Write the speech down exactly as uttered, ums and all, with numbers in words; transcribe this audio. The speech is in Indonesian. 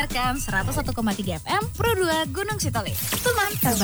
mendengarkan seratus satu koma tiga F M Pro dua Gunung Sitoli. Teman terbaik.